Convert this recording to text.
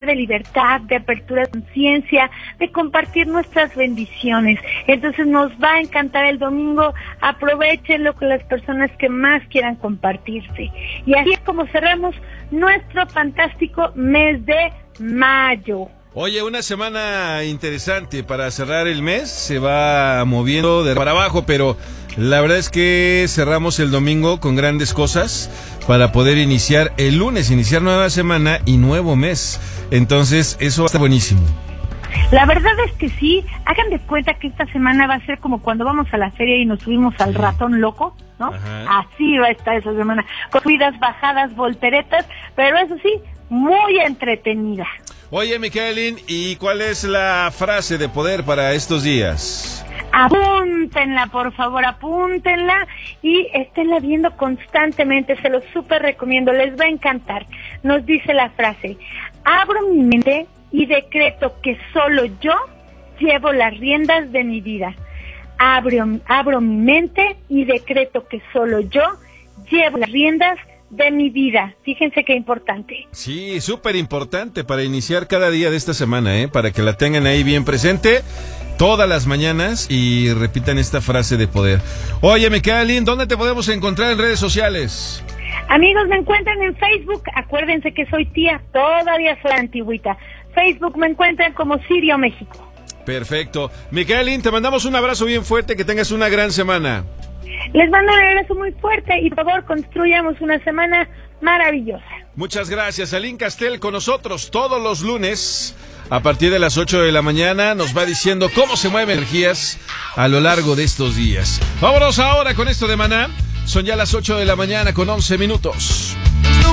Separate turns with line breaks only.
de libertad, de apertura de conciencia, de compartir nuestras bendiciones. Entonces nos va a encantar el domingo, aprovechenlo con las personas que más quieran compartirse. Y así es como cerramos nuestro fantástico mes de mayo.
Oye, una semana interesante para cerrar el mes, se va moviendo de para abajo, pero la verdad es que cerramos el domingo con grandes cosas para poder iniciar el lunes, iniciar nueva semana y nuevo mes. Entonces, eso va a estar buenísimo.
La verdad es que sí, hagan de cuenta que esta semana va a ser como cuando vamos a la feria y nos subimos al ratón loco, ¿no? Ajá. Así va a estar esa semana, con subidas, bajadas, volteretas, pero eso sí, muy entretenida.
Oye, Micaelin, ¿y cuál es la frase de poder para estos días?
Apúntenla, por favor, apúntenla y esténla viendo constantemente, se los súper recomiendo, les va a encantar. Nos dice la frase: abro mi mente y decreto que solo yo llevo las riendas de mi vida. Abro mi mente y decreto que solo yo llevo las riendas de mi vida. Fíjense qué importante.
Sí, súper importante para iniciar cada día de esta semana, para que la tengan ahí bien presente todas las mañanas y repitan esta frase de poder. Oye, Micaelin, ¿dónde te podemos encontrar en redes sociales?
Amigos, me encuentran en Facebook. Acuérdense que soy tía, todavía soy antigüita. Facebook me encuentran como Sirio México.
Perfecto. Micaelin, te mandamos un abrazo bien fuerte, que tengas una gran semana.
Les mando un abrazo muy fuerte y por favor construyamos una semana maravillosa.
Muchas gracias. Aline Castel con nosotros todos los lunes a partir de las 8 de la mañana. Nos va diciendo cómo se mueven energías a lo largo de estos días. Vámonos ahora con esto de Maná. Son ya las 8 de la mañana con 11 minutos.